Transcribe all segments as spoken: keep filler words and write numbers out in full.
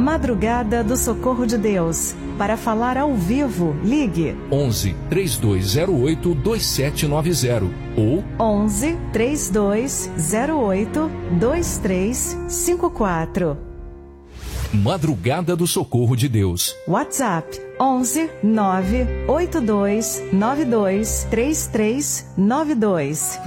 Madrugada do Socorro de Deus. Para falar ao vivo, ligue onze, três dois zero oito, dois sete nove zero ou onze, três dois zero oito, dois três cinco quatro. Madrugada do Socorro de Deus. WhatsApp onze, nove oito dois nove dois três três nove dois.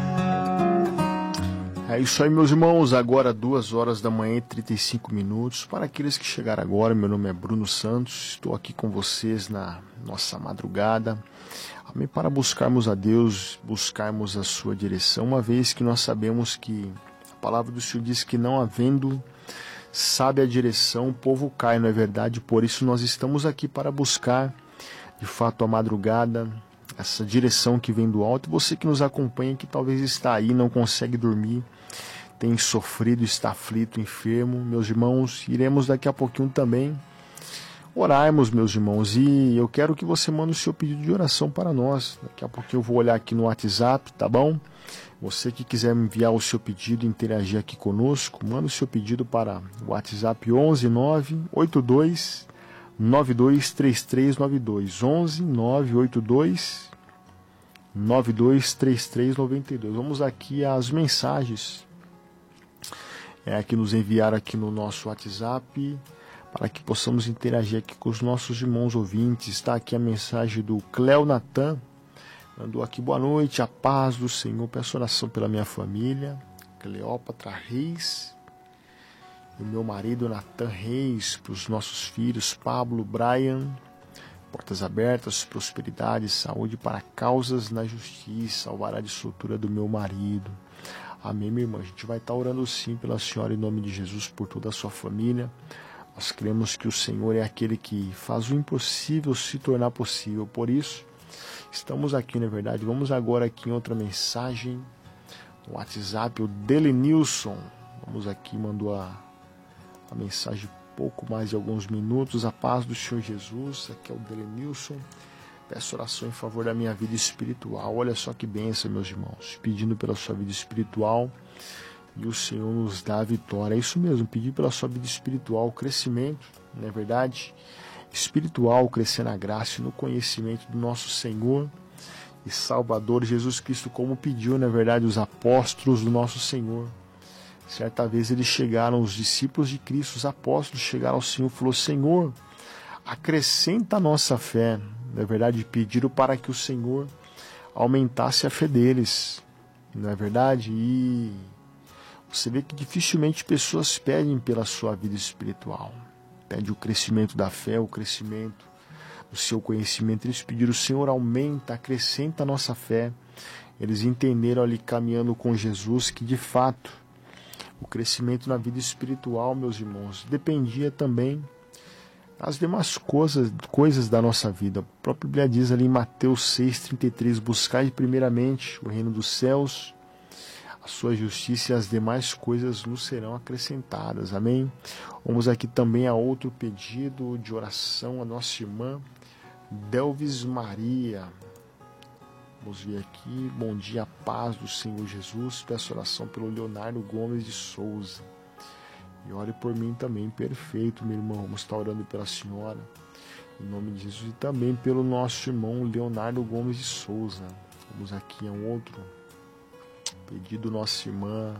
É isso aí, meus irmãos. Agora duas horas da manhã e trinta e cinco minutos. Para aqueles que chegaram agora, meu nome é Bruno Santos. Estou aqui com vocês na nossa madrugada. Amém. Para buscarmos a Deus, buscarmos a sua direção, uma vez que nós sabemos que a palavra do Senhor diz que não havendo sabe a direção, o povo cai, não é verdade? Por isso nós estamos aqui para buscar, de fato, a madrugada, essa direção que vem do alto. Você que nos acompanha, que talvez está aí, não consegue dormir, tem sofrido, está aflito, enfermo, meus irmãos, iremos daqui a pouquinho também orarmos, meus irmãos, e eu quero que você mande o seu pedido de oração para nós. Daqui a pouquinho eu vou olhar aqui no WhatsApp, tá bom? Você que quiser enviar o seu pedido e interagir aqui conosco, manda o seu pedido para o WhatsApp onze, nove oito dois nove dois três três nove dois, onze, nove oito dois nove dois três três nove dois. Vamos aqui às mensagens é, que nos enviaram aqui no nosso WhatsApp, para que possamos interagir aqui com os nossos irmãos ouvintes. Está aqui a mensagem do Cléo Natan. Mandou aqui: boa noite, a paz do Senhor, peço oração pela minha família, Cleópatra Reis, e o meu marido Natan Reis, para os nossos filhos Pablo, Brian, portas abertas, prosperidade, saúde para causas na justiça, alvará de soltura do meu marido. Amém, minha irmã. A gente vai estar orando sim pela senhora em nome de Jesus, por toda a sua família. Nós cremos que o Senhor é aquele que faz o impossível se tornar possível, por isso estamos aqui, na verdade. Vamos agora aqui em outra mensagem no WhatsApp, o Delenilson. Vamos aqui, mandou a, a mensagem pouco mais de alguns minutos. A paz do Senhor Jesus. Aqui é o Delenilson. Peço oração em favor da minha vida espiritual. Olha só que bênção, meus irmãos. Pedindo pela sua vida espiritual e o Senhor nos dá a vitória. É isso mesmo, pedir pela sua vida espiritual, crescimento, não é verdade? Espiritual, crescer na graça e no conhecimento do nosso Senhor e Salvador Jesus Cristo, como pediu, na verdade, os apóstolos do nosso Senhor. Certa vez eles chegaram, os discípulos de Cristo, os apóstolos chegaram ao Senhor e falaram: Senhor, acrescenta a nossa fé. Na verdade, pediram para que o Senhor aumentasse a fé deles, não é verdade? E você vê que dificilmente pessoas pedem pela sua vida espiritual. Pede o crescimento da fé, o crescimento do seu conhecimento. Eles pediram: Senhor, aumenta, acrescenta a nossa fé. Eles entenderam ali, caminhando com Jesus, que de fato o crescimento na vida espiritual, meus irmãos, dependia também das demais coisas, coisas da nossa vida. A própria Bíblia diz ali em Mateus seis, trinta e três, buscai primeiramente o reino dos céus, a sua justiça, e as demais coisas nos serão acrescentadas. Amém? Vamos aqui também a outro pedido de oração, a nossa irmã Delvis Maria. Vamos ver aqui: bom dia, paz do Senhor Jesus. Peço oração pelo Leonardo Gomes de Souza. E ore por mim também. Perfeito, meu irmão. Vamos estar orando pela senhora, em nome de Jesus. E também pelo nosso irmão Leonardo Gomes de Souza. Vamos aqui a um outro pedido. Nossa irmã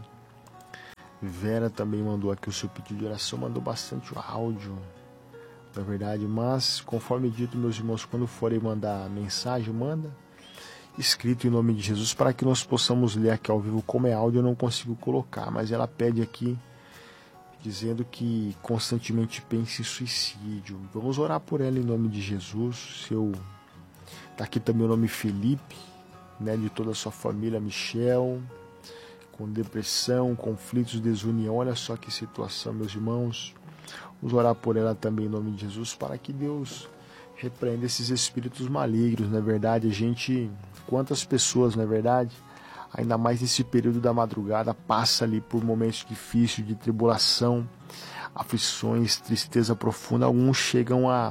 Vera também mandou aqui o seu pedido de oração. Mandou bastante áudio, na verdade. Mas, conforme dito, meus irmãos, quando forem mandar mensagem, manda escrito em nome de Jesus, para que nós possamos ler aqui ao vivo. Como é áudio, eu não consigo colocar, mas ela pede aqui, dizendo que constantemente pensa em suicídio. Vamos orar por ela em nome de Jesus. Seu... Tá aqui também o nome Felipe, né, de toda a sua família, Michel, com depressão, conflitos, desunião. Olha só que situação, meus irmãos. Vamos orar por ela também em nome de Jesus, para que Deus repreenda esses espíritos malignos. Na verdade, a gente, quantas pessoas, na verdade, ainda mais nesse período da madrugada, passa ali por momentos difíceis, de tribulação, aflições, tristeza profunda. Alguns chegam a,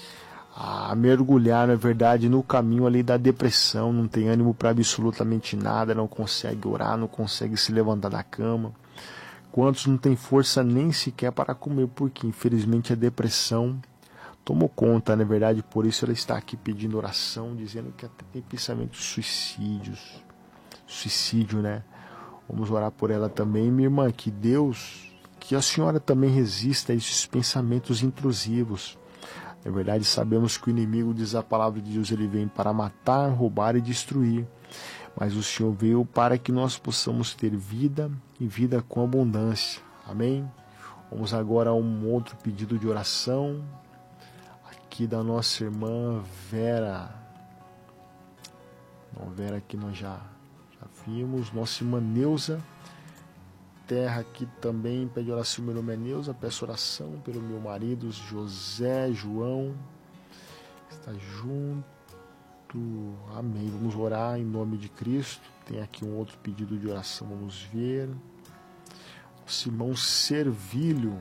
a mergulhar, na verdade, no caminho ali da depressão, não tem ânimo para absolutamente nada, não consegue orar, não consegue se levantar da cama, Quantos não têm força nem sequer para comer, porque infelizmente a depressão tomou conta, na verdade, por isso ela está aqui pedindo oração, dizendo que até tem pensamentos suicídios, suicídio, né? Vamos orar por ela também, minha irmã, que Deus, que a senhora também resista a esses pensamentos intrusivos. Na verdade, sabemos que o inimigo, diz a palavra de Deus, ele vem para matar, roubar e destruir. Mas o Senhor veio para que nós possamos ter vida e vida com abundância. Amém? Vamos agora a um outro pedido de oração. Aqui da nossa irmã Vera. Não, Vera aqui nós já, já vimos. Nossa irmã Neuza. Terra aqui também pede oração. Meu nome é Neuza. Peço oração pelo meu marido José João. Está junto. Amém. Vamos orar em nome de Cristo. Tem aqui um outro pedido de oração. Vamos ver. Nosso irmão Servilho.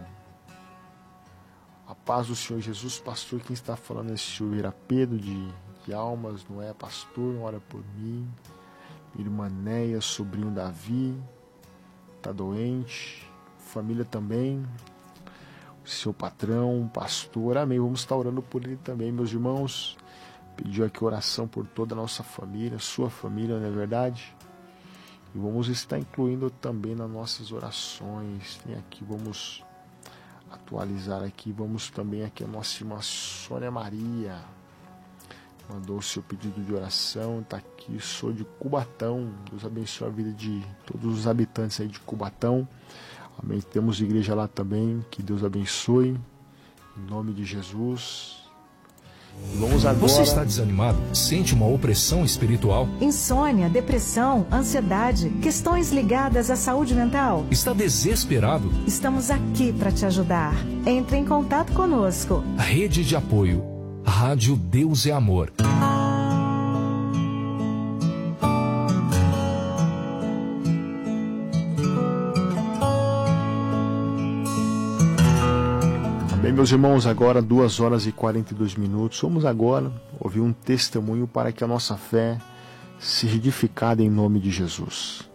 A paz do Senhor Jesus, pastor. Quem está falando é o senhor Ira Pedro de, de Almas, não é? Pastor, ora por mim. Irmã Neia, sobrinho Davi, está doente. Família também. O seu patrão, pastor. Amém. Vamos estar orando por ele também, meus irmãos. Pediu aqui oração por toda a nossa família, sua família, não é verdade? E vamos estar incluindo também nas nossas orações. Tem aqui, vamos atualizar aqui, vamos também aqui a nossa irmã Sônia Maria. Mandou o seu pedido de oração, está aqui, sou de Cubatão. Deus abençoe a vida de todos os habitantes aí de Cubatão. Amém. Temos igreja lá também, que Deus abençoe. Em nome de Jesus. Vamos agora... Você está desanimado? Sente uma opressão espiritual? Insônia, depressão, ansiedade, questões ligadas à saúde mental? Está desesperado? Estamos aqui para te ajudar. Entre em contato conosco. Rede de apoio. Rádio Deus é Amor. Bem, meus irmãos, agora duas horas e quarenta e dois minutos. Vamos agora ouvir um testemunho para que a nossa fé seja edificada em nome de Jesus.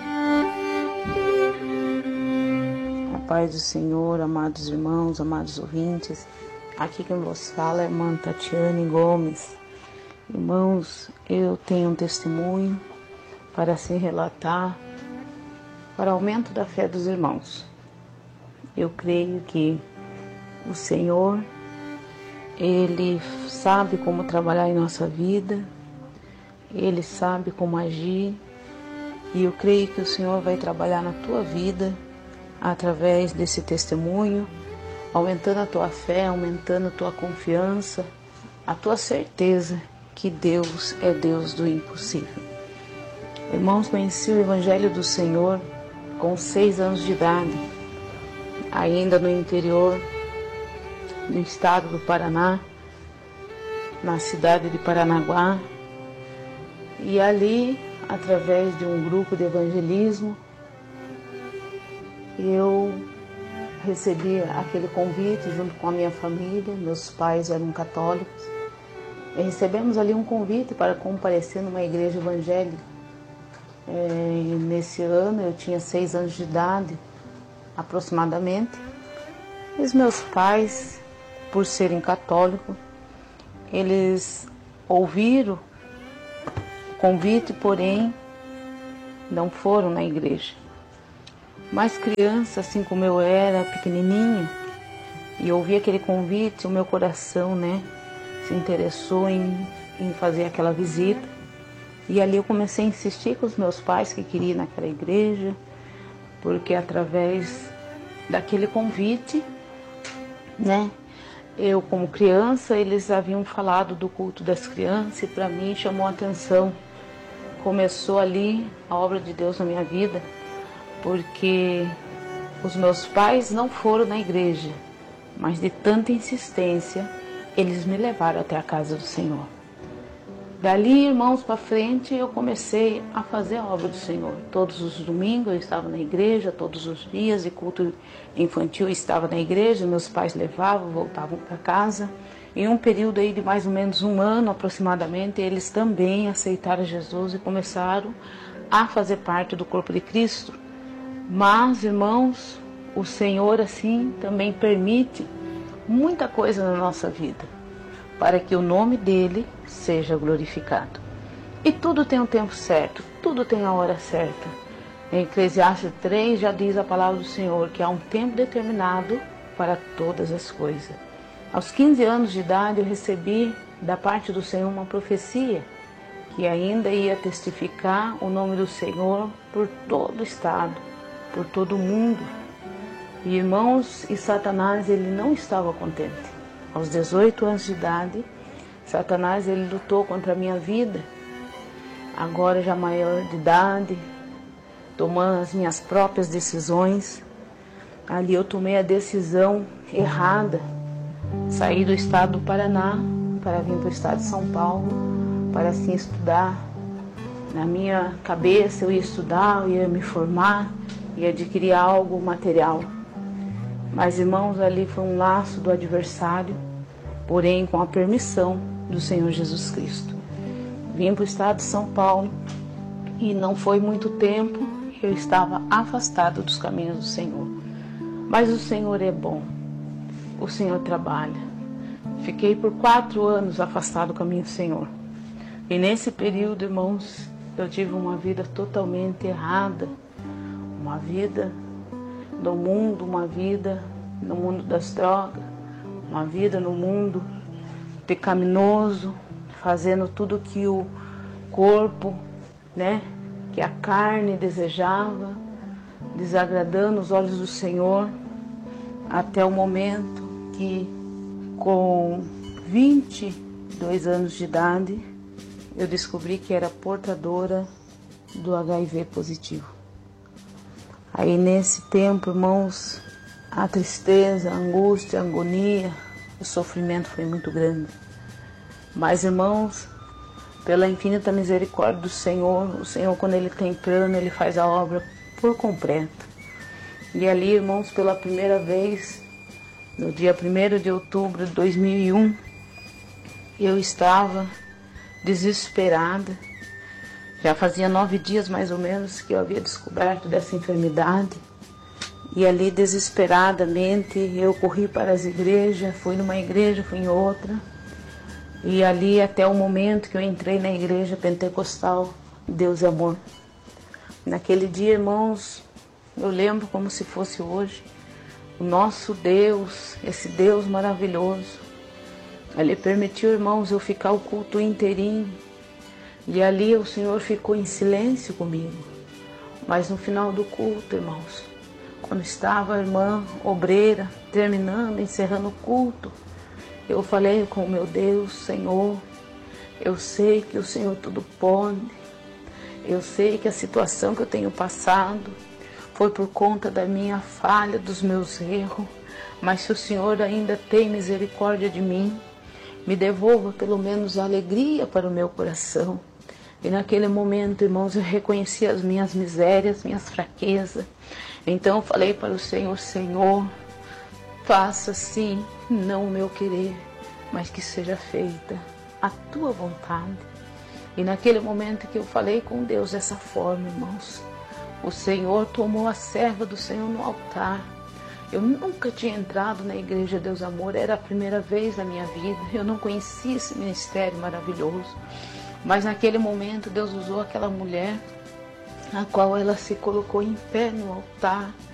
A paz do Senhor, amados irmãos, amados ouvintes. Aqui quem vos fala é a irmã Tatiane Gomes. Irmãos, eu tenho um testemunho para se relatar para aumento da fé dos irmãos. Eu creio que o Senhor, Ele sabe como trabalhar em nossa vida, Ele sabe como agir, e eu creio que o Senhor vai trabalhar na tua vida através desse testemunho, aumentando a tua fé, aumentando a tua confiança, a tua certeza que Deus é Deus do impossível. Irmãos, conheci o Evangelho do Senhor com seis anos de idade, ainda no interior do estado do Paraná, na cidade de Paranaguá, e ali, através de um grupo de evangelismo, eu recebi aquele convite junto com a minha família. Meus pais eram católicos, e recebemos ali um convite para comparecer numa igreja evangélica. É, nesse ano eu tinha seis anos de idade, aproximadamente, e os meus pais, por serem católicos, eles ouviram o convite, porém não foram na igreja. Mas criança, assim como eu era, pequenininha, e ouvi aquele convite, o meu coração, né, se interessou em, em fazer aquela visita. E ali eu comecei a insistir com os meus pais que queriam ir naquela igreja, porque através daquele convite, né, eu, como criança, eles haviam falado do culto das crianças e para mim chamou a atenção. Começou ali a obra de Deus na minha vida, porque os meus pais não foram na igreja, mas de tanta insistência, eles me levaram até a casa do Senhor. Dali, irmãos, para frente, eu comecei a fazer a obra do Senhor. Todos os domingos eu estava na igreja, todos os dias de culto infantil eu estava na igreja, meus pais levavam, voltavam para casa. Em um período aí de mais ou menos um ano aproximadamente, eles também aceitaram Jesus e começaram a fazer parte do corpo de Cristo. Mas, irmãos, o Senhor assim também permite muita coisa na nossa vida, para que o nome dele seja glorificado. E tudo tem um tempo certo, tudo tem a hora certa. Em Eclesiastes três já diz a palavra do Senhor que há um tempo determinado para todas as coisas. Aos quinze anos de idade eu recebi da parte do Senhor uma profecia que ainda ia testificar o nome do Senhor por todo o estado, por todo o mundo. E, irmãos, e Satanás, ele não estava contente. Aos dezoito anos de idade, Satanás, ele lutou contra a minha vida. Agora já maior de idade, tomando as minhas próprias decisões. Ali eu tomei a decisão errada. Saí do estado do Paraná para vir para o estado de São Paulo, para assim estudar. Na minha cabeça eu ia estudar, eu ia me formar, ia adquirir algo material. Mas, irmãos, ali foi um laço do adversário, porém com a permissão do Senhor Jesus Cristo. Vim para o estado de São Paulo e não foi muito tempo, eu estava afastado dos caminhos do Senhor. Mas o Senhor é bom, o Senhor trabalha. Fiquei por quatro anos afastado do caminho do Senhor. E nesse período, irmãos, eu tive uma vida totalmente errada, uma vida no mundo, uma vida no mundo das drogas, uma vida no mundo pecaminoso, fazendo tudo que o corpo, né, que a carne desejava, desagradando os olhos do Senhor, até o momento que, com vinte e dois anos de idade, eu descobri que era portadora do agá i vê positivo. Aí nesse tempo, irmãos, a tristeza, a angústia, a agonia, o sofrimento foi muito grande. Mas, irmãos, pela infinita misericórdia do Senhor, o Senhor, quando Ele tem plano, Ele faz a obra por completo. E ali, irmãos, pela primeira vez, no dia primeiro de outubro de dois mil e um, eu estava desesperada. Já fazia nove dias, mais ou menos, que eu havia descoberto dessa enfermidade. E ali, desesperadamente, eu corri para as igrejas, fui numa igreja, fui em outra. E ali, até o momento que eu entrei na igreja pentecostal, Deus é Amor. Naquele dia, irmãos, eu lembro como se fosse hoje, o nosso Deus, esse Deus maravilhoso, Ele permitiu, irmãos, eu ficar o culto inteirinho. E ali o Senhor ficou em silêncio comigo. Mas no final do culto, irmãos, quando estava a irmã obreira terminando, encerrando o culto, eu falei com o meu Deus: Senhor, eu sei que o Senhor tudo pode. Eu sei que a situação que eu tenho passado foi por conta da minha falha, dos meus erros. Mas se o Senhor ainda tem misericórdia de mim, me devolva pelo menos a alegria para o meu coração. E naquele momento, irmãos, eu reconheci as minhas misérias, minhas fraquezas. Então eu falei para o Senhor: Senhor, faça sim, não o meu querer, mas que seja feita a tua vontade. E naquele momento que eu falei com Deus dessa forma, irmãos, o Senhor tomou a serva do Senhor no altar. Eu nunca tinha entrado na igreja Deus Amor, era a primeira vez na minha vida. Eu não conhecia esse ministério maravilhoso. Mas naquele momento Deus usou aquela mulher, a qual ela se colocou em pé no altar.